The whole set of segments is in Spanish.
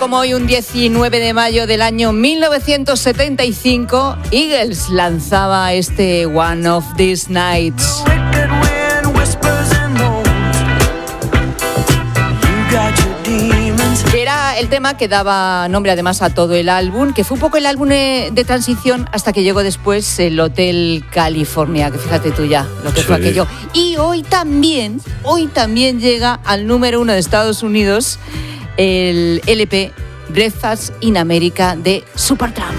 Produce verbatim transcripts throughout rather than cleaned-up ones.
como hoy, un diecinueve de mayo del año mil novecientos setenta y cinco, Eagles lanzaba este One of These Nights. Era el tema que daba nombre además a todo el álbum, que fue un poco el álbum de transición hasta que llegó después el Hotel California, que fíjate tú ya lo que sí. fue aquello. Y hoy también, hoy también llega al número uno de Estados Unidos el L P Breakfast in America de Supertramp.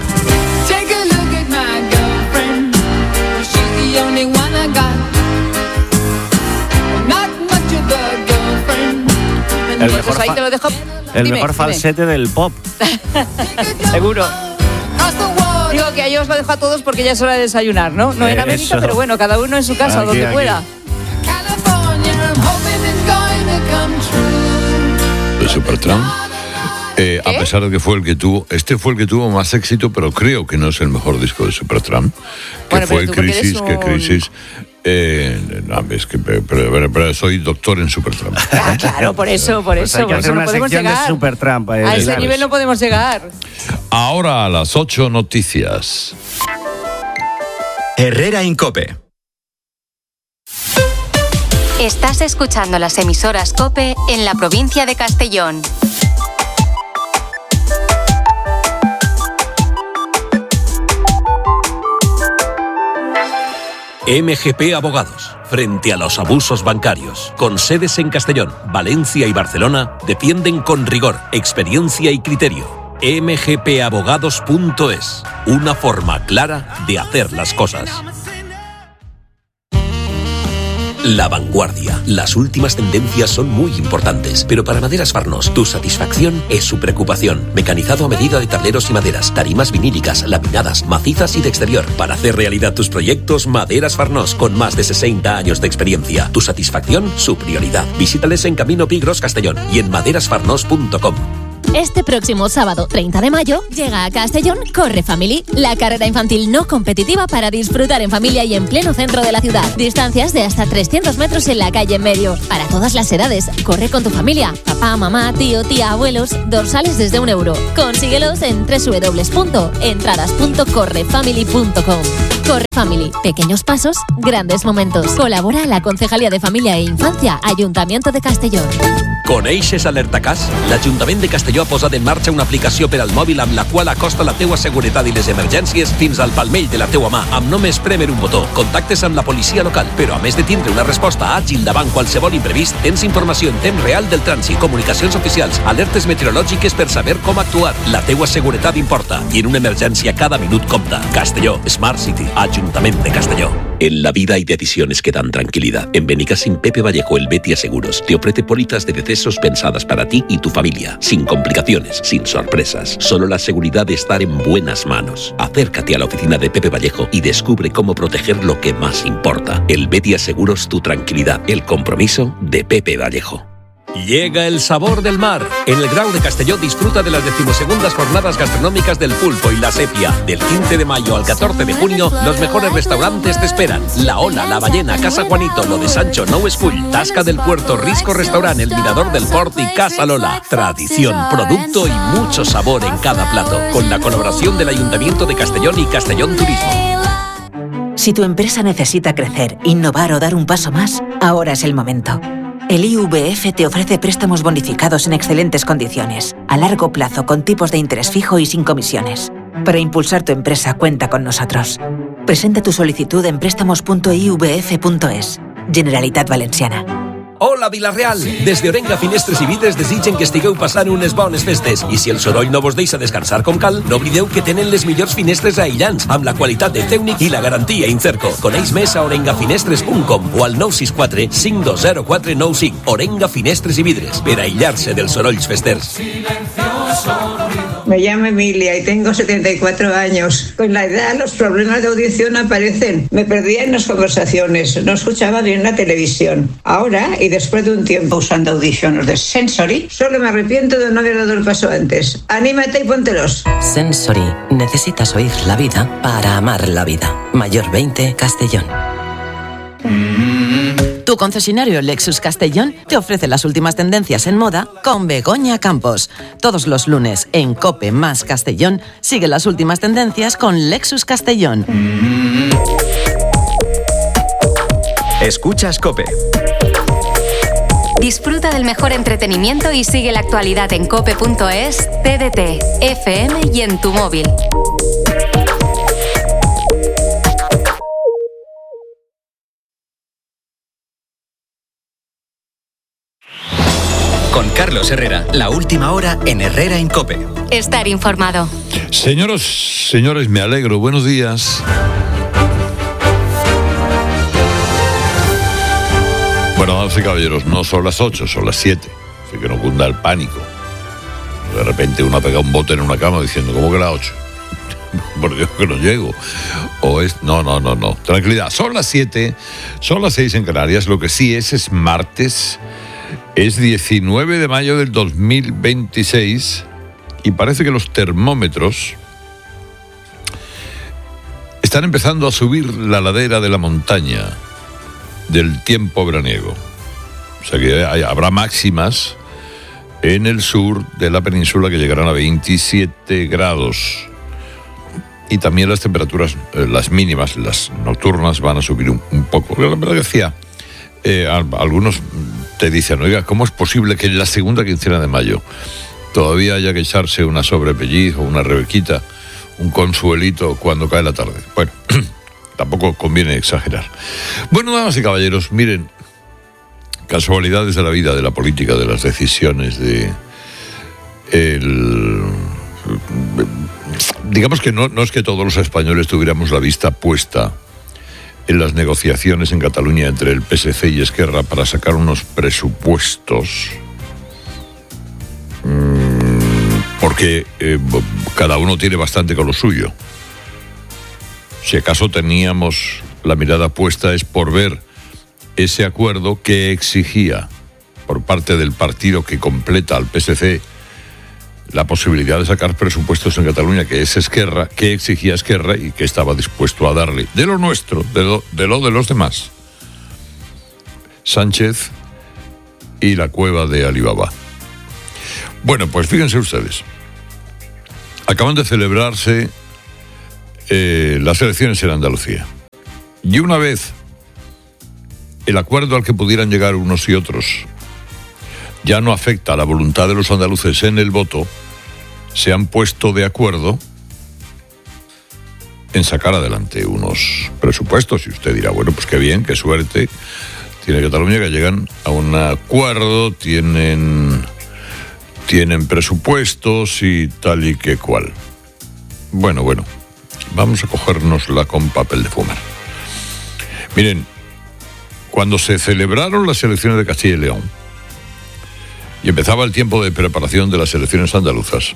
El mejor, pues ahí te lo dejo. El dime, mejor falsete dime. del pop. Seguro. Digo que ahí os lo dejo a todos porque ya es hora de desayunar, ¿no? No en América, pero bueno, cada uno en su casa, aquí, donde aquí. pueda. De Supertramp. Eh, a pesar de que fue el que tuvo, este fue el que tuvo más éxito, pero creo que no es el mejor disco de Supertramp. Que bueno, fue Crisis, un... que Crisis. Eh, no, es que pero, pero, pero soy doctor en Supertramp. Ah, claro, por eso, por pues eso. Por eso no podemos llegar. Supertramp, eh, a ese claro. nivel no podemos llegar. Ahora a las ocho noticias. Herrera en COPE. Estás escuchando las emisoras COPE en la provincia de Castellón. M G P Abogados, frente a los abusos bancarios, con sedes en Castellón, Valencia y Barcelona, defienden con rigor, experiencia y criterio. m g p abogados punto es, una forma clara de hacer las cosas. La vanguardia. Las últimas tendencias son muy importantes, pero para Maderas Farnós, tu satisfacción es su preocupación. Mecanizado a medida de tableros y maderas, tarimas vinílicas, laminadas, macizas y de exterior. Para hacer realidad tus proyectos, Maderas Farnós, con más de sesenta años de experiencia. Tu satisfacción, su prioridad. Visítales en Camino Pigros, Castellón y en maderas farnós punto com. Este próximo sábado treinta de mayo llega a Castellón Corre Family, la carrera infantil no competitiva para disfrutar en familia y en pleno centro de la ciudad. Distancias de hasta trescientos metros en la calle en medio. Para todas las edades, corre con tu familia, papá, mamá, tío, tía, abuelos, dorsales desde un euro. Consíguelos en doble u doble u doble u punto entradas punto corre family punto com. Corre Family, pequeños pasos, grandes momentos. Colabora la Concejalía de Familia e Infancia, Ayuntamiento de Castellón. Coneixes Alertacàs? L'Ajuntament de Castelló ha posat en marxa una aplicació per al mòbil amb la qual acosta la teua seguretat i les emergències fins al palmell de la teua mà, amb només prémer un botó. Contactes amb la policia local, però a més de tindre una resposta àgil davant qualsevol imprevist, tens informació en temps real del trànsit, comunicacions oficials, alertes meteorològiques per saber com actuar. La teua seguretat importa i en una emergència cada minut compta. Castelló, Smart City, Ayuntament de Castelló. En la vida hay decisiones que dan tranquilidad. En Benicassim, Pepe Vallejo, el Betia Seguros, te ofrece pólizas de decesos pensadas para ti y tu familia, sin complicaciones, sin sorpresas. Solo la seguridad de estar en buenas manos. Acércate a la oficina de Pepe Vallejo y descubre cómo proteger lo que más importa. El Betia Seguros, tu tranquilidad. El compromiso de Pepe Vallejo. Llega el sabor del mar. En el Grau de Castelló disfruta de las decimosegundas jornadas gastronómicas del pulpo y la sepia. Del quince de mayo al catorce de junio, los mejores restaurantes te esperan. La Ola, La Ballena, Casa Juanito, Lo de Sancho, Nou Escull, Tasca del Puerto, Risco Restaurant, El Mirador del Port y Casa Lola. Tradición, producto y mucho sabor en cada plato. Con la colaboración del Ayuntamiento de Castellón y Castellón Turismo. Si tu empresa necesita crecer, innovar o dar un paso más, ahora es el momento. El I V F te ofrece préstamos bonificados en excelentes condiciones, a largo plazo con tipos de interés fijo y sin comisiones. Para impulsar tu empresa, cuenta con nosotros. Presenta tu solicitud en préstamos punto i v f punto es. Generalitat Valenciana. Hola, Vila-real! Des d'Orenga Finestres i Vidres desitgen que estigueu passant unes bones festes. I si el soroll no vos deixa descansar com cal, no oblideu que tenen les millors finestres aïllants, amb la qualitat de tècnic i la garantia Incerco. Coneix més a orenga finestres punt com o al nou sis quatre cinc dos zero quatre nou cinc. Orenga Finestres i Vidres, per aïllar-se dels sorolls festers. Me llamo Emilia y tengo setenta y cuatro años. Con la edad los problemas de audición aparecen. Me perdía en las conversaciones, no escuchaba bien la televisión. Ahora, y después de un tiempo usando audífonos de Sensory, solo me arrepiento de no haber dado el paso antes. Anímate y póntelos. Sensory. Necesitas oír la vida para amar la vida. Mayor veinte, Castellón. Tu concesionario Lexus Castellón te ofrece las últimas tendencias en moda con Begoña Campos. Todos los lunes en COPE más Castellón sigue las últimas tendencias con Lexus Castellón. Escuchas COPE. Disfruta del mejor entretenimiento y sigue la actualidad en cope punto es, T D T, F M y en tu móvil. Con Carlos Herrera, la última hora en Herrera en COPE. Estar informado. Señoras, señores, me alegro. Buenos días. Bueno, damas y caballeros, no son las ocho, son las siete. Así que no cunda el pánico. De repente uno pega un bote en una cama diciendo, ¿cómo que las ocho? Por Dios que no llego. O es... No, no, no, no. Tranquilidad. Son las siete, son las seis en Canarias. Lo que sí es, es martes. Es diecinueve de mayo del dos mil veintiséis. Y parece que los termómetros están empezando a subir la ladera de la montaña del tiempo veraniego. O sea que hay, habrá máximas en el sur de la península que llegarán a veintisiete grados. Y también las temperaturas, eh, las mínimas, las nocturnas, van a subir un, un poco. La verdad que decía, eh, algunos te dicen, oiga, ¿cómo es posible que en la segunda quincena de mayo todavía haya que echarse una sobrepelliz o una rebequita, un consuelito cuando cae la tarde? Bueno, tampoco conviene exagerar. Bueno, damas y caballeros, miren, casualidades de la vida, de la política, de las decisiones, de el... digamos que no, no es que todos los españoles tuviéramos la vista puesta en las negociaciones en Cataluña entre el P S C y Esquerra para sacar unos presupuestos, porque eh, cada uno tiene bastante con lo suyo. Si acaso teníamos la mirada puesta es por ver ese acuerdo que exigía por parte del partido que completa al P S C la posibilidad de sacar presupuestos en Cataluña, que es Esquerra, que exigía Esquerra y que estaba dispuesto a darle de lo nuestro, de lo de, lo de los demás. Sánchez y la cueva de Alibaba. Bueno, pues fíjense ustedes. Acaban de celebrarse eh, las elecciones en Andalucía. Y una vez el acuerdo al que pudieran llegar unos y otros ya no afecta a la voluntad de los andaluces en el voto, se han puesto de acuerdo en sacar adelante unos presupuestos. Y usted dirá, bueno, pues qué bien, qué suerte tiene Cataluña, que llegan a un acuerdo, tienen, tienen presupuestos y tal y que cual. Bueno, bueno, vamos a cogérnosla con papel de fumar. Miren, cuando se celebraron las elecciones de Castilla y León y empezaba el tiempo de preparación de las elecciones andaluzas,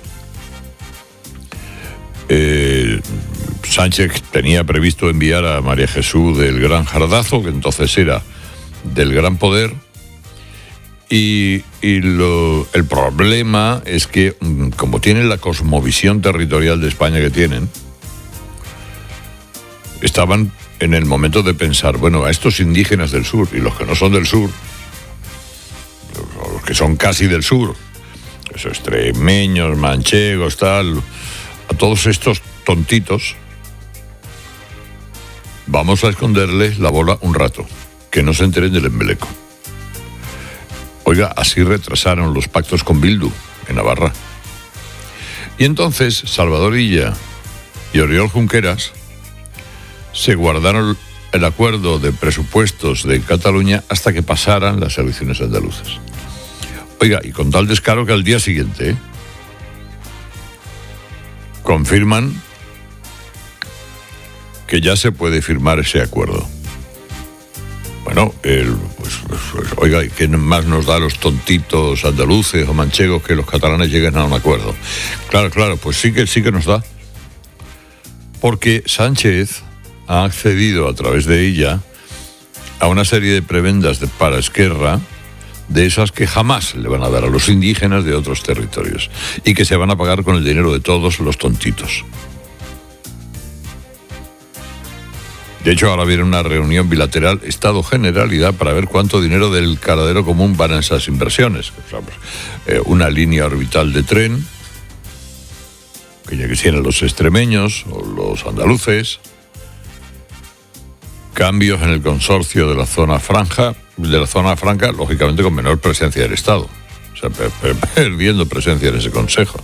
eh, Sánchez tenía previsto enviar a María Jesús del Gran Jardazo, que entonces era del Gran Poder, y, y lo, el problema es que, como tienen la cosmovisión territorial de España que tienen, estaban en el momento de pensar, bueno, a estos indígenas del sur y los que no son del sur, los que son casi del sur, esos extremeños, manchegos, tal, a todos estos tontitos, vamos a esconderles la bola un rato, que no se enteren del embeleco. Oiga, así retrasaron los pactos con Bildu en Navarra. Y entonces Salvador Illa y Oriol Junqueras se guardaron el acuerdo de presupuestos de Cataluña hasta que pasaran las elecciones andaluzas. Oiga, y con tal descaro que al día siguiente ¿eh? confirman que ya se puede firmar ese acuerdo. Bueno, el, pues, pues, pues, oiga, ¿qué más nos da a los tontitos andaluces o manchegos que los catalanes lleguen a un acuerdo? Claro, claro, pues sí que sí que nos da. Porque Sánchez ha accedido a través de ella a una serie de prebendas de, para Esquerra, de esas que jamás le van a dar a los indígenas de otros territorios y que se van a pagar con el dinero de todos los tontitos. De hecho, ahora viene una reunión bilateral Estado-Generalidad para ver cuánto dinero del caladero común van a esas inversiones. O sea, pues, eh, una línea orbital de tren, que ya quisieran los extremeños o los andaluces, cambios en el consorcio de la zona franja, de la zona franca, lógicamente con menor presencia del Estado. O sea, per- per- perdiendo presencia en ese consejo.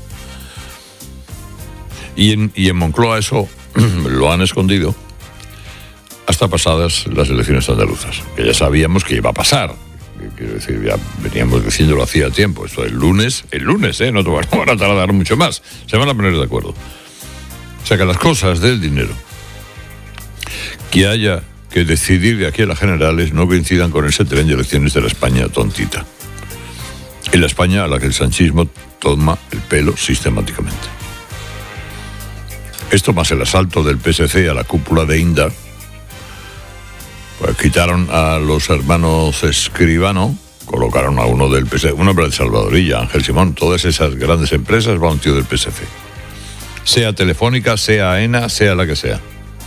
Y en, y en Moncloa eso lo han escondido hasta pasadas las elecciones andaluzas, que ya sabíamos que iba a pasar. Quiero decir, ya veníamos diciéndolo hacía tiempo. Esto el lunes, el lunes, ¿eh? No te van a tardar mucho más. Se van a poner de acuerdo. O sea que las cosas del dinero que haya que decidir de aquí a las generales no coincidan con ese tren de elecciones de la España tontita. En la España a la que el sanchismo toma el pelo sistemáticamente. Esto más el asalto del P S C a la cúpula de Indar. Pues quitaron a los hermanos Escribano, colocaron a uno del P S C, un hombre de Salvadorilla, Ángel Simón. Todas esas grandes empresas va un tío del P S C. Sea Telefónica, sea AENA, sea la que sea.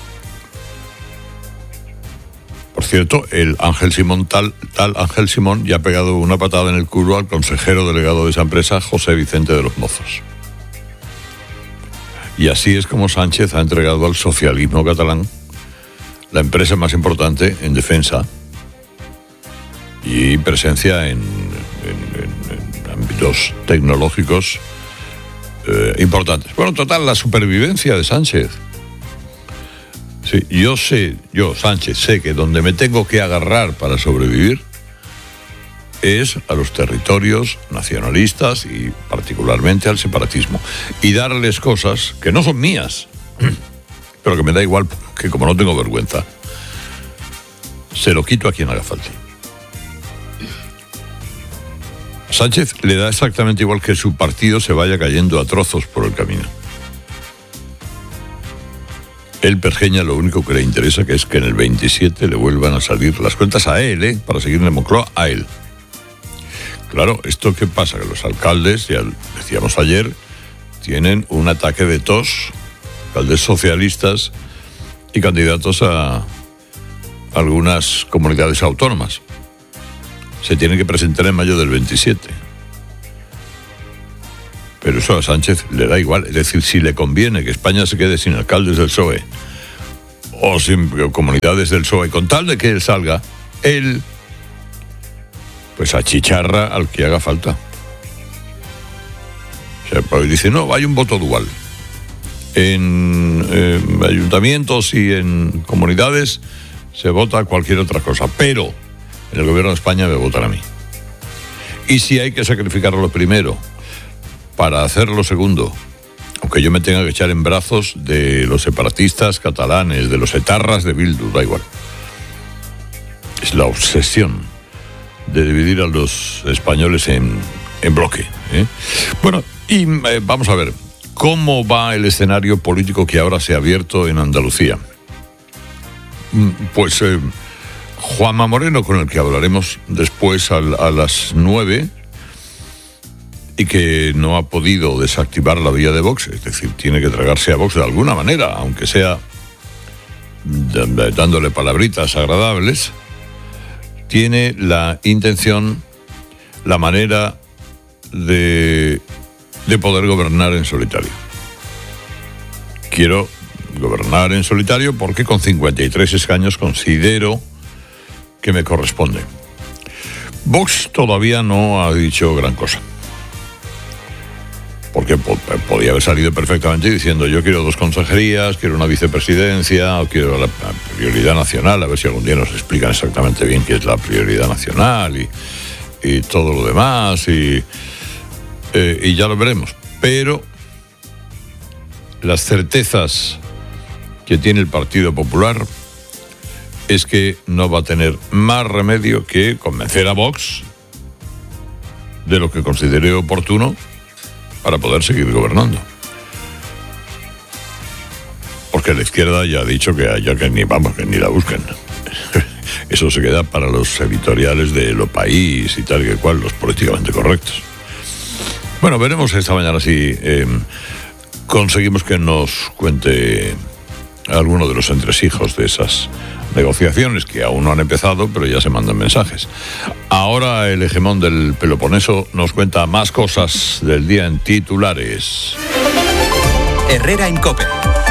Por cierto, el Ángel Simón, tal, tal Ángel Simón, ya ha pegado una patada en el culo al consejero delegado de esa empresa, José Vicente de los Mozos. Y así es como Sánchez ha entregado al socialismo catalán la empresa más importante en defensa y presencia en, en, en, en ámbitos tecnológicos eh, importantes. Bueno, total, la supervivencia de Sánchez. Sí, yo sé, yo, Sánchez, sé que donde me tengo que agarrar para sobrevivir es a los territorios nacionalistas y particularmente al separatismo. Y darles cosas que no son mías, pero que me da igual, que como no tengo vergüenza, se lo quito a quien haga falta. Sánchez le da exactamente igual que su partido se vaya cayendo a trozos por el camino. Él pergeña lo único que le interesa, que es que en el veintisiete le vuelvan a salir las cuentas a él, ¿eh? Para seguir en el Moncloa, a él. Claro, ¿esto qué pasa? Que los alcaldes, ya decíamos ayer, tienen un ataque de tos, alcaldes socialistas y candidatos a algunas comunidades autónomas. Se tienen que presentar en mayo del veintisiete. Pero eso a Sánchez le da igual. Es decir, si le conviene que España se quede sin alcaldes del P S O E o sin comunidades del P S O E, con tal de que él salga, él pues achicharra al que haga falta. O sea, pues dice, no, hay un voto dual. En eh, ayuntamientos y en comunidades se vota cualquier otra cosa, pero en el gobierno de España me votan a mí. Y si hay que sacrificar lo primero para hacer lo segundo, aunque yo me tenga que echar en brazos de los separatistas catalanes, de los etarras de Bildu, da igual. Es la obsesión de dividir a los españoles en, en bloque, ¿eh? Bueno, y eh, vamos a ver cómo va el escenario político que ahora se ha abierto en Andalucía. Pues eh, Juanma Moreno, con el que hablaremos después a, a las nueve, y que no ha podido desactivar la vía de Vox, es decir, tiene que tragarse a Vox de alguna manera, aunque sea dándole palabritas agradables, tiene la intención, la manera de, de poder gobernar en solitario. Quiero gobernar en solitario porque con cincuenta y tres escaños considero que me corresponde. Vox todavía no ha dicho gran cosa, porque po- podía haber salido perfectamente diciendo yo quiero dos consejerías, quiero una vicepresidencia, o quiero la, la prioridad nacional, a ver si algún día nos explican exactamente bien qué es la prioridad nacional y, y todo lo demás, y, eh, y ya lo veremos. Pero las certezas que tiene el Partido Popular es que no va a tener más remedio que convencer a Vox de lo que considere oportuno para poder seguir gobernando. Porque la izquierda ya ha dicho que haya que ni vamos, que ni la busquen. Eso se queda para los editoriales de Lo País y tal que cual, los políticamente correctos. Bueno, veremos esta mañana si eh, conseguimos que nos cuente alguno de los entresijos de esas negociaciones que aún no han empezado, pero ya se mandan mensajes. Ahora el hegemón del Peloponeso nos cuenta más cosas del día en titulares. Herrera en COPE.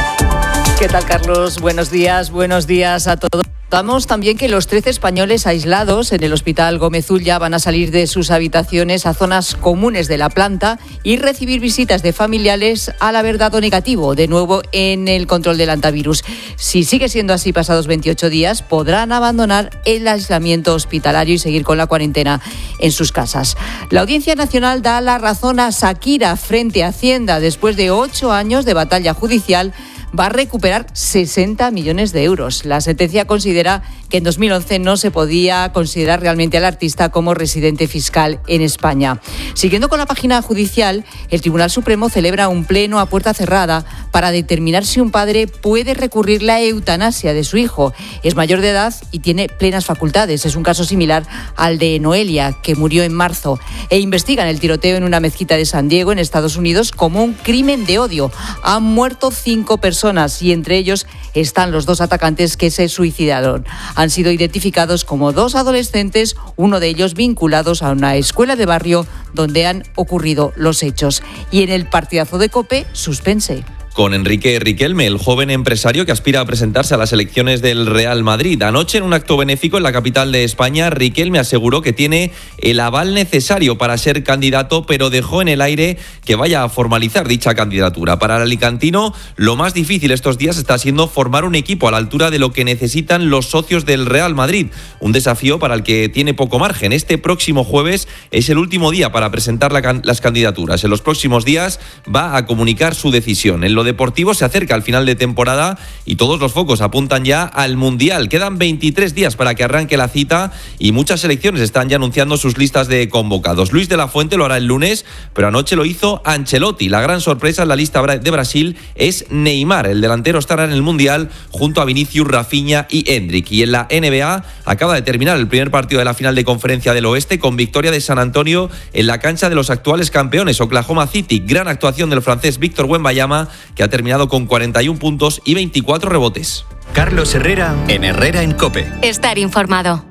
¿Qué tal, Carlos? Buenos días, buenos días a todos. Contamos también que los trece españoles aislados en el Hospital Gómez Ulla van a salir de sus habitaciones a zonas comunes de la planta y recibir visitas de familiares al haber dado negativo, de nuevo en el control del antivirus. Si sigue siendo así pasados veintiocho días, podrán abandonar el aislamiento hospitalario y seguir con la cuarentena en sus casas. La Audiencia Nacional da la razón a Shakira frente a Hacienda. Después de ocho años de batalla judicial, va a recuperar sesenta millones de euros. La sentencia considera que en dos mil once no se podía considerar realmente al artista como residente fiscal en España. Siguiendo con la página judicial, el Tribunal Supremo celebra un pleno a puerta cerrada para determinar si un padre puede recurrir la eutanasia de su hijo. Es mayor de edad y tiene plenas facultades. Es un caso similar al de Noelia, que murió en marzo. E investigan el tiroteo en una mezquita de San Diego, en Estados Unidos, como un crimen de odio. Han muerto cinco personas y entre ellos están los dos atacantes que se suicidaron. Han sido identificados como dos adolescentes, uno de ellos vinculados a una escuela de barrio donde han ocurrido los hechos. Y en el partidazo de COPE, suspense. Con Enrique Riquelme, el joven empresario que aspira a presentarse a las elecciones del Real Madrid. Anoche, en un acto benéfico en la capital de España, Riquelme aseguró que tiene el aval necesario para ser candidato, pero dejó en el aire que vaya a formalizar dicha candidatura. Para el alicantino, lo más difícil estos días está siendo formar un equipo a la altura de lo que necesitan los socios del Real Madrid. Un desafío para el que tiene poco margen. Este próximo jueves es el último día para presentar la, las candidaturas. En los próximos días va a comunicar su decisión. En lo deportivo se acerca al final de temporada y todos los focos apuntan ya al Mundial. Quedan veintitrés días para que arranque la cita y muchas selecciones están ya anunciando sus listas de convocados. Luis de la Fuente lo hará el lunes, pero anoche lo hizo Ancelotti. La gran sorpresa en la lista de Brasil es Neymar. El delantero estará en el Mundial junto a Vinicius, Rafinha y Endrick. Y en la N B A acaba de terminar el primer partido de la final de Conferencia del Oeste con victoria de San Antonio en la cancha de los actuales campeones, Oklahoma City. Gran actuación del francés Víctor Wembanyama, que ha terminado con cuarenta y un puntos y veinticuatro rebotes. Carlos Herrera en Herrera en COPE. Estar informado.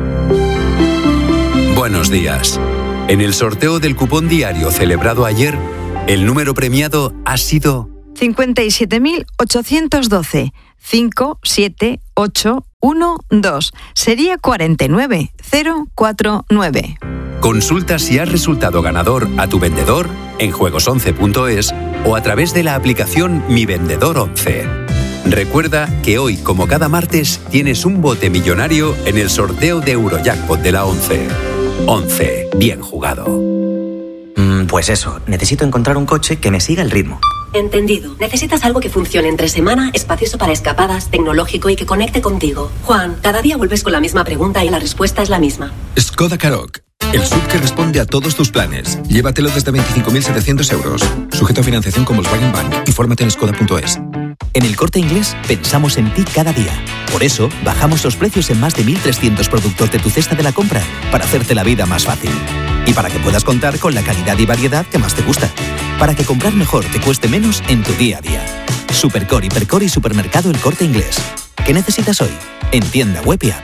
Buenos días. En el sorteo del cupón diario celebrado ayer, el número premiado ha sido cincuenta y siete mil ochocientos doce, cinco siete ocho uno dos. Sería cuarenta y nueve mil cuarenta y nueve. Consulta si has resultado ganador a tu vendedor en juegos once punto es o a través de la aplicación Mi Vendedor once. Recuerda que hoy, como cada martes, tienes un bote millonario en el sorteo de Eurojackpot de la once. once. Bien jugado. Mm, pues eso, necesito encontrar un coche que me siga el ritmo. Entendido. Necesitas algo que funcione entre semana, espacioso para escapadas, tecnológico y que conecte contigo. Juan, cada día vuelves con la misma pregunta y la respuesta es la misma. Skoda Karoq. El S U V que responde a todos tus planes. Llévatelo desde veinticinco mil setecientos euros. Sujeto a financiación con Volkswagen Bank. Infórmate en skoda punto es. En El Corte Inglés pensamos en ti cada día. Por eso, bajamos los precios en más de mil trescientos productos de tu cesta de la compra para hacerte la vida más fácil. Y para que puedas contar con la calidad y variedad que más te gusta. Para que comprar mejor te cueste menos en tu día a día. Supercore, Hipercore y Supermercado El Corte Inglés. ¿Qué necesitas hoy? En tienda web y app.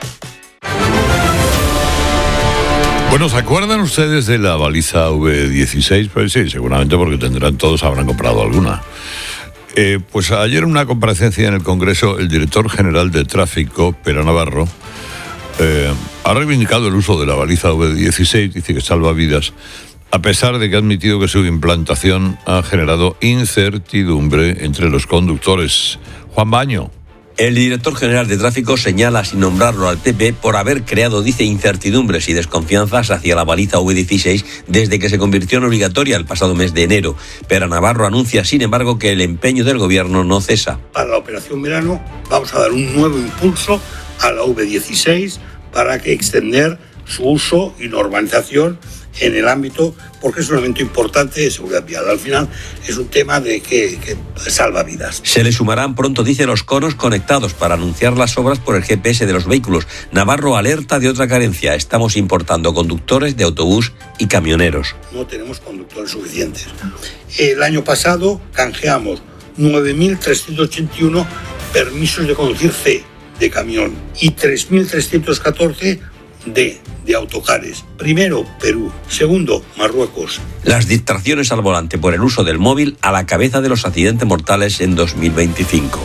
Bueno, ¿se acuerdan ustedes de la baliza V dieciséis? Pues sí, seguramente porque tendrán todos, habrán comprado alguna. Eh, pues ayer en una comparecencia en el Congreso, el director general de Tráfico, Pera Navarro, eh, ha reivindicado el uso de la baliza V dieciséis, dice que salva vidas, a pesar de que ha admitido que su implantación ha generado incertidumbre entre los conductores. Juan Baño. El director general de Tráfico señala, sin nombrarlo al P P, por haber creado, dice, incertidumbres y desconfianzas hacia la baliza V dieciséis desde que se convirtió en obligatoria el pasado mes de enero. Pera Navarro anuncia, sin embargo, que el empeño del gobierno no cesa. Para la operación verano vamos a dar un nuevo impulso a la V dieciséis para que extender su uso y normalización en el ámbito, porque es un elemento importante de seguridad vial. Al final es un tema de que, que salva vidas. Se le sumarán pronto, dice, los conos conectados para anunciar las obras por el G P S de los vehículos. Navarro alerta de otra carencia. Estamos importando conductores de autobús y camioneros. No tenemos conductores suficientes. El año pasado canjeamos nueve mil trescientos ochenta y uno permisos de conducir C, de camión, y tres mil trescientos catorce D, de autocares. Primero, Perú. Segundo, Marruecos. Las distracciones al volante por el uso del móvil a la cabeza de los accidentes mortales en dos mil veinticinco.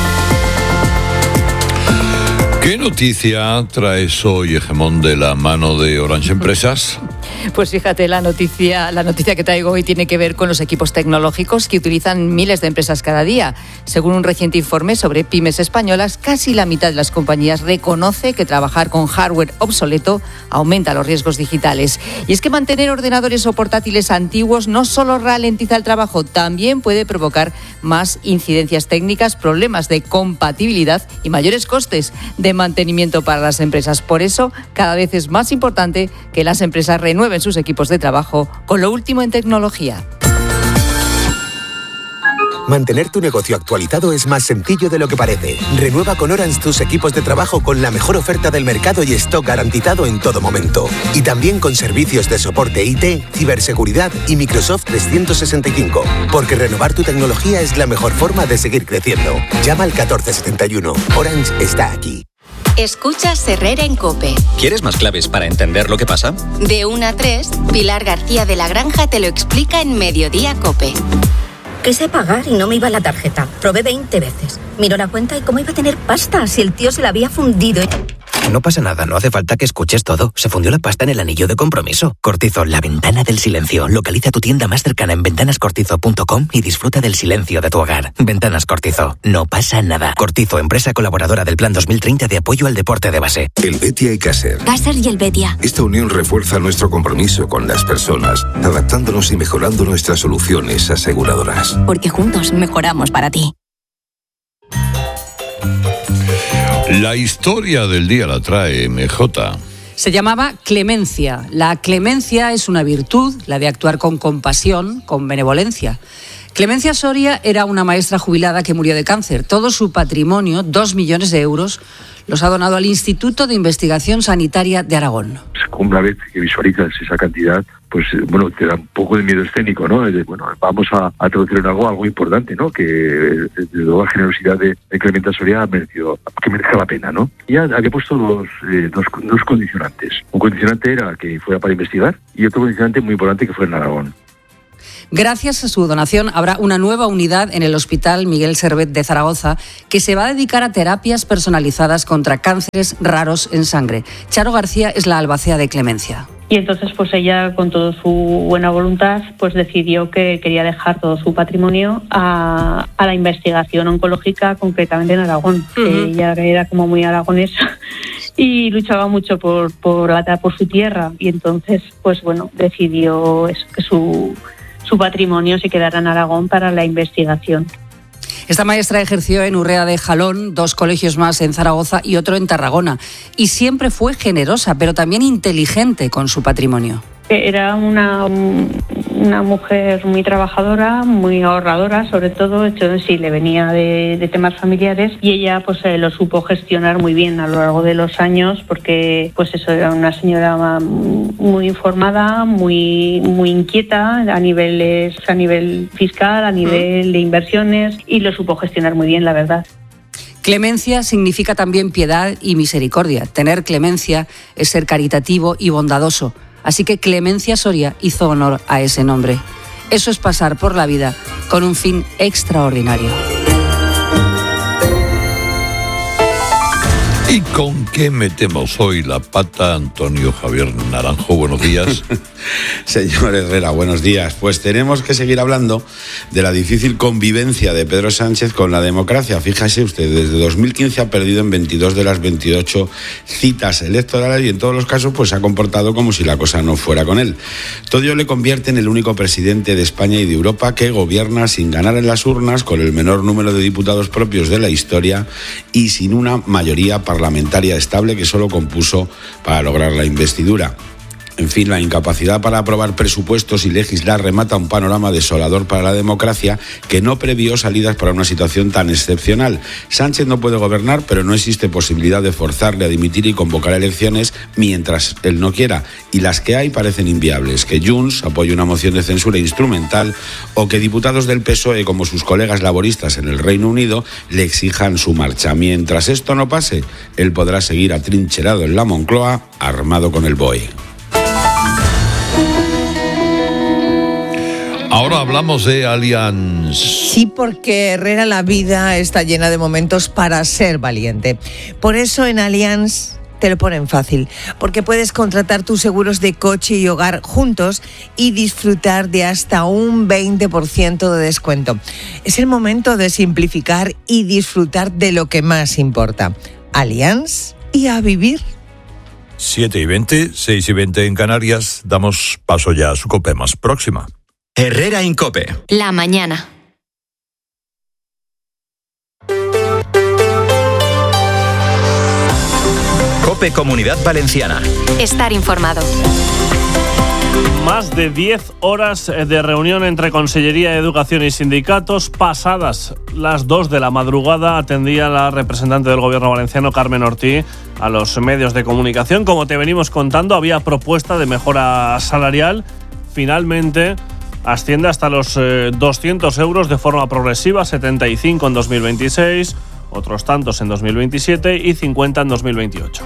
¿Qué noticia traes hoy, Hegemón, de la mano de Orange Empresas? Pues fíjate, la noticia, la noticia que traigo hoy tiene que ver con los equipos tecnológicos que utilizan miles de empresas cada día. Según un reciente informe sobre pymes españolas, casi la mitad de las compañías reconoce que trabajar con hardware obsoleto aumenta los riesgos digitales. Y es que mantener ordenadores o portátiles antiguos no solo ralentiza el trabajo, también puede provocar más incidencias técnicas, problemas de compatibilidad y mayores costes de mantenimiento para las empresas. Por eso, cada vez es más importante que las empresas renueven sus equipos de trabajo con lo último en tecnología. Mantener tu negocio actualizado es más sencillo de lo que parece. Renueva con Orange tus equipos de trabajo con la mejor oferta del mercado y stock garantizado en todo momento. Y también con servicios de soporte I T, ciberseguridad y Microsoft trescientos sesenta y cinco. Porque renovar tu tecnología es la mejor forma de seguir creciendo. Llama al catorce setenta y uno. Orange está aquí. Escuchas Herrera en COPE. ¿Quieres más claves para entender lo que pasa? De una a tres, Pilar García de la Granja te lo explica en Mediodía COPE. Quise pagar y no me iba la tarjeta. Probé veinte veces. Miro la cuenta y cómo iba a tener pasta si el tío se la había fundido. No pasa nada, no hace falta que escuches todo. Se fundió la pasta en el anillo de compromiso. Cortizo, la ventana del silencio. Localiza tu tienda más cercana en ventanas cortizo punto com y disfruta del silencio de tu hogar. Ventanas Cortizo, no pasa nada. Cortizo, empresa colaboradora del Plan dos mil treinta de apoyo al deporte de base. El Betia y Caser. Caser y el Betia. Esta unión refuerza nuestro compromiso con las personas, adaptándonos y mejorando nuestras soluciones aseguradoras. Porque juntos mejoramos para ti. La historia del día la trae M J. Se llamaba clemencia. La clemencia es una virtud, la de actuar con compasión, con benevolencia. Clemencia Soria era una maestra jubilada que murió de cáncer. Todo su patrimonio, dos millones de euros, los ha donado al Instituto de Investigación Sanitaria de Aragón. Una vez que visualizas esa cantidad, pues bueno, te da un poco de miedo escénico, ¿no? Es de, bueno, vamos a, a traducir en algo, algo importante, ¿no? Que desde luego la generosidad de, de Clemencia Soria ha merecido, que merezca la pena, ¿no? Y había puesto dos, eh, dos, dos condicionantes. Un condicionante era que fuera para investigar y otro condicionante muy importante que fuera en Aragón. Gracias a su donación habrá una nueva unidad en el Hospital Miguel Servet de Zaragoza que se va a dedicar a terapias personalizadas contra cánceres raros en sangre. Charo García es la albacea de Clemencia. Y entonces pues ella, con toda su buena voluntad, pues decidió que quería dejar todo su patrimonio a, a la investigación oncológica, concretamente en Aragón. Uh-huh. Ella era como muy aragonesa y luchaba mucho por, por, la, por su tierra, y entonces pues bueno, decidió eso, que su... su patrimonio se quedará en Aragón para la investigación. Esta maestra ejerció en Urrea de Jalón, dos colegios más en Zaragoza y otro en Tarragona. Y siempre fue generosa, pero también inteligente con su patrimonio. Era una, una mujer muy trabajadora, muy ahorradora, sobre todo. De hecho, sí, le venía de, de temas familiares, y ella pues eh, lo supo gestionar muy bien a lo largo de los años, porque pues eso, era una señora muy informada, muy muy inquieta a niveles a nivel fiscal, a nivel de inversiones, y lo supo gestionar muy bien, la verdad. Clemencia significa también piedad y misericordia. Tener clemencia es ser caritativo y bondadoso. Así que Clemencia Soria hizo honor a ese nombre. Eso es pasar por la vida con un fin extraordinario. ¿Y con qué metemos hoy la pata, Antonio Javier Naranjo? Buenos días. Señor Herrera, buenos días. Pues tenemos que seguir hablando de la difícil convivencia de Pedro Sánchez con la democracia. Fíjese usted, desde dos mil quince ha perdido en veintidós de las veintiocho citas electorales, y en todos los casos pues se ha comportado como si la cosa no fuera con él. Todo ello le convierte en el único presidente de España y de Europa que gobierna sin ganar en las urnas, con el menor número de diputados propios de la historia y sin una mayoría parlamentaria estable que solo compuso para lograr la investidura. En fin, la incapacidad para aprobar presupuestos y legislar remata un panorama desolador para la democracia que no previó salidas para una situación tan excepcional. Sánchez no puede gobernar, pero no existe posibilidad de forzarle a dimitir y convocar elecciones mientras él no quiera. Y las que hay parecen inviables. Que Junts apoye una moción de censura instrumental o que diputados del P S O E, como sus colegas laboristas en el Reino Unido, le exijan su marcha. Mientras esto no pase, él podrá seguir atrincherado en la Moncloa, armado con el B O E. Ahora hablamos de Allianz. Sí, porque Herrera, la vida está llena de momentos para ser valiente. Por eso en Allianz te lo ponen fácil, porque puedes contratar tus seguros de coche y hogar juntos y disfrutar de hasta un veinte por ciento de descuento. Es el momento de simplificar y disfrutar de lo que más importa. Allianz y a vivir. siete y veinte, seis y veinte en Canarias. Damos paso ya a su COPE más próxima. Herrera en COPE. La mañana. COPE Comunidad Valenciana. Estar informado. Más de diez horas de reunión entre Consellería de Educación y sindicatos. Pasadas las dos de la madrugada atendía la representante del Gobierno valenciano, Carmen Ortí, a los medios de comunicación. Como te venimos contando, había propuesta de mejora salarial. Finalmente asciende hasta los eh, doscientos euros de forma progresiva, setenta y cinco en dos mil veintiséis, otros tantos en dos mil veintisiete y cincuenta en dos mil veintiocho.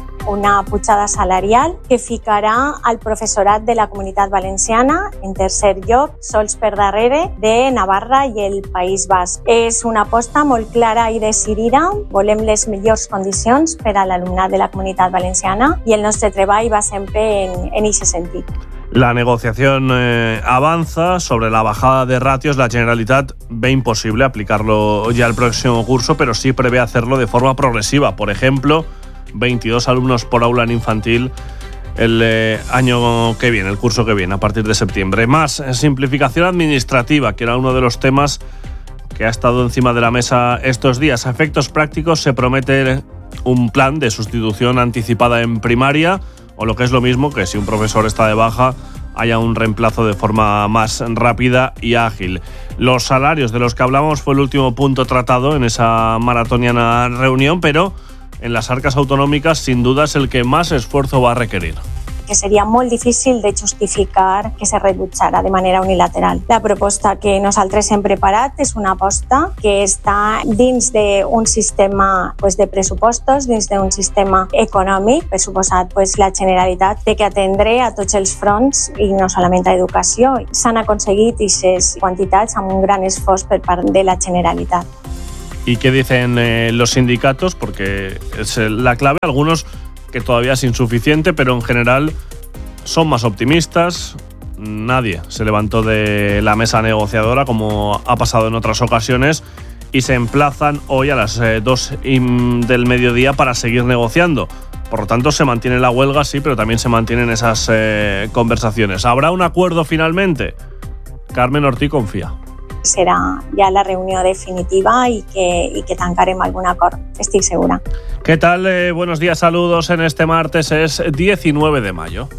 Una pujada salarial que ficarà al professorat de la Comunitat Valenciana en tercer lloc, sols per darrere de Navarra i el País Basc. És una aposta molt clara i decidida. Volem les millors condicions per a l'alumnat de la Comunitat Valenciana i el nostre treball va sempre en, en ese sentit. La negociación eh, avanza sobre la bajada de ratios. La Generalitat ve imposible aplicarlo ya el próximo curso, pero sí prevé hacerlo de forma progresiva. Por ejemplo, veintidós alumnos por aula en infantil el eh, año que viene, el curso que viene, a partir de septiembre. Más simplificación administrativa, que era uno de los temas que ha estado encima de la mesa estos días. A efectos prácticos se promete un plan de sustitución anticipada en primaria, o lo que es lo mismo, que si un profesor está de baja, haya un reemplazo de forma más rápida y ágil. Los salarios de los que hablamos fue el último punto tratado en esa maratoniana reunión, pero en las arcas autonómicas sin duda es el que más esfuerzo va a requerir. Que seria molt difícil de justificar que se rebutjara de manera unilateral. La proposta que nosaltres hem preparat és una aposta que està dins d'un sistema pues, de pressupostos, dins d'un sistema econòmic. Per suposat, pues, la Generalitat té que atendre a tots els fronts i no solament a educació. S'han aconseguit aquestes quantitats amb un gran esforç per part de la Generalitat. ¿Y qué dicen eh, los sindicatos? Porque es la clave. Algunos que todavía es insuficiente, pero en general son más optimistas. Nadie se levantó de la mesa negociadora como ha pasado en otras ocasiones y se emplazan hoy a las eh, dos del mediodía para seguir negociando. Por lo tanto, se mantiene la huelga, sí, pero también se mantienen esas eh, conversaciones. ¿Habrá un acuerdo finalmente? Carmen Ortí confía. Serà ja la reunió definitiva y que, y que tancarem algun acord, estic segura. ¿Qué tal? Eh, buenos días, saludos en este martes, es diecinueve de mayo.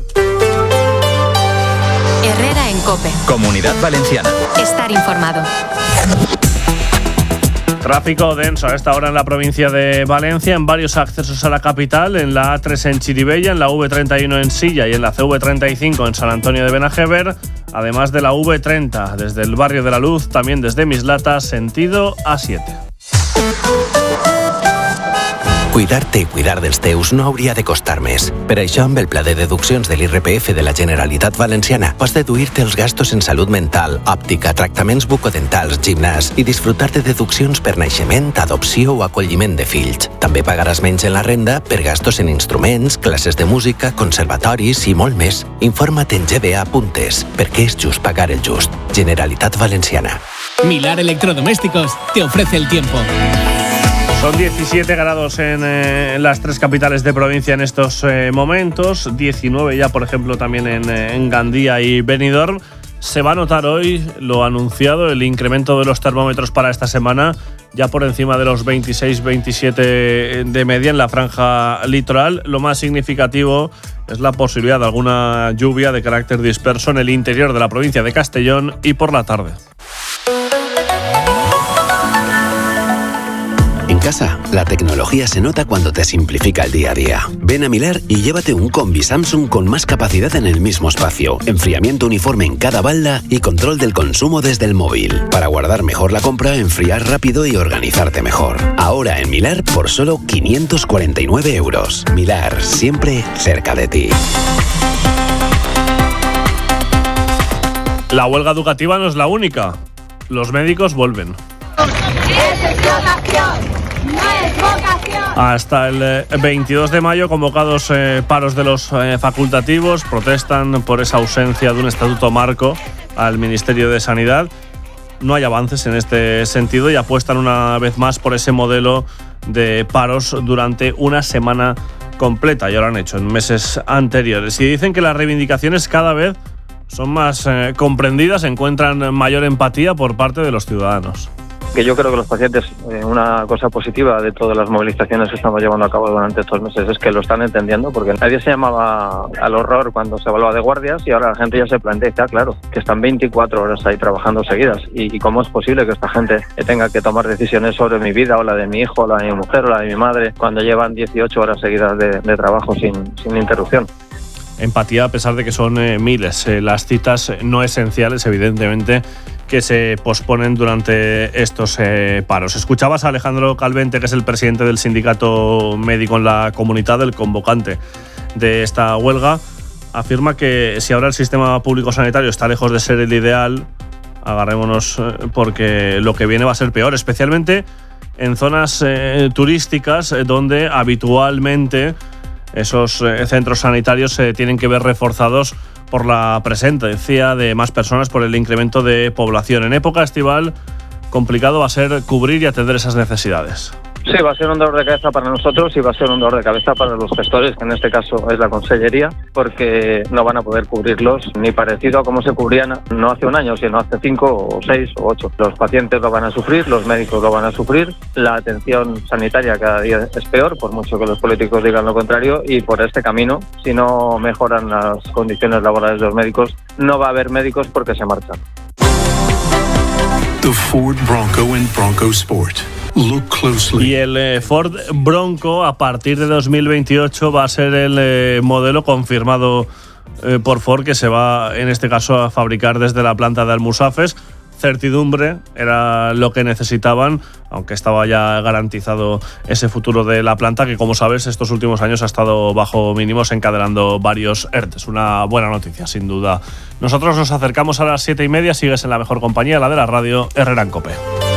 Herrera en COPE. Comunidad Valenciana. Estar informado. Tráfico denso a esta hora en la provincia de Valencia, en varios accesos a la capital, en la A tres en Chirivella, en la V treinta y uno en Silla y en la C V treinta y cinco en San Antonio de Benajever, además de la V treinta desde el barrio de la Luz, también desde Mislata, sentido A siete. Cuidar-te i cuidar dels teus no hauria de costar més. Per això, amb el pla de deduccions de l'I R P F de la Generalitat Valenciana, pots deduir-te els gastos en salut mental, òptica, tractaments bucodentals, gimnàs i disfrutar de deduccions per naixement, adopció o acolliment de fills. També pagaràs menys en la renda per gastos en instruments, classes de música, conservatoris i molt més. Informa't en ge be a punt es, perquè és just pagar el just. Generalitat Valenciana. Milar Electrodomésticos te ofrece el tiempo. Son diecisiete grados en, eh, en las tres capitales de provincia en estos eh, momentos, diecinueve ya, por ejemplo, también en, en Gandía y Benidorm. Se va a notar hoy, lo anunciado, el incremento de los termómetros para esta semana ya por encima de los veintiséis veintisiete de media en la franja litoral. Lo más significativo es la posibilidad de alguna lluvia de carácter disperso en el interior de la provincia de Castellón y por la tarde. En casa, la tecnología se nota cuando te simplifica el día a día. Ven a Milar y llévate un combi Samsung con más capacidad en el mismo espacio, enfriamiento uniforme en cada balda y control del consumo desde el móvil. Para guardar mejor la compra, enfriar rápido y organizarte mejor. Ahora en Milar por solo quinientos cuarenta y nueve euros. Milar, siempre cerca de ti. La huelga educativa no es la única. Los médicos vuelven. Es explotación. No es vocación. Hasta el veintidós de mayo, convocados eh, paros de los eh, facultativos, protestan por esa ausencia de un estatuto marco al Ministerio de Sanidad. No hay avances en este sentido y apuestan una vez más por ese modelo de paros durante una semana completa. Ya lo han hecho en meses anteriores. Y dicen que las reivindicaciones cada vez son más eh, comprendidas, encuentran mayor empatía por parte de los ciudadanos. Que yo creo que los pacientes, eh, una cosa positiva de todas las movilizaciones que estamos llevando a cabo durante estos meses es que lo están entendiendo, porque nadie se llamaba al horror cuando se hablaba de guardias y ahora la gente ya se plantea, está claro, que están veinticuatro horas ahí trabajando seguidas y, y cómo es posible que esta gente tenga que tomar decisiones sobre mi vida o la de mi hijo, o la de mi mujer o la de mi madre cuando llevan dieciocho horas seguidas de, de trabajo sin, sin interrupción. Empatía a pesar de que son eh, miles eh, las citas no esenciales, evidentemente, que se posponen durante estos eh, paros. Escuchabas a Alejandro Calvente, que es el presidente del sindicato médico en la comunidad, el convocante de esta huelga. Afirma que si ahora el sistema público sanitario está lejos de ser el ideal, agarrémonos eh, porque lo que viene va a ser peor, especialmente en zonas eh, turísticas eh, donde habitualmente esos eh, centros sanitarios se eh, tienen que ver reforzados por la presencia de más personas por el incremento de población. En época estival, complicado va a ser cubrir y atender esas necesidades. Sí, va a ser un dolor de cabeza para nosotros y va a ser un dolor de cabeza para los gestores, que en este caso es la Consellería, porque no van a poder cubrirlos ni parecido a cómo se cubrían no hace un año, sino hace cinco o seis o ocho. Los pacientes lo van a sufrir, los médicos lo van a sufrir, la atención sanitaria cada día es peor, por mucho que los políticos digan lo contrario, y por este camino, si no mejoran las condiciones laborales de los médicos, no va a haber médicos porque se marchan. The Ford Bronco and Bronco Sport. Look closely. Y el eh, Ford Bronco a partir de dos mil veintiocho va a ser el eh, modelo confirmado eh, por Ford, que se va en este caso a fabricar desde la planta de Almusafes. Certidumbre era lo que necesitaban, aunque estaba ya garantizado ese futuro de la planta, que como sabes estos últimos años ha estado bajo mínimos, encadenando varios E R T Es. Una buena noticia, sin duda. Nosotros nos acercamos a las siete y media, sigues en la mejor compañía, la de la radio, Herrera en COPE.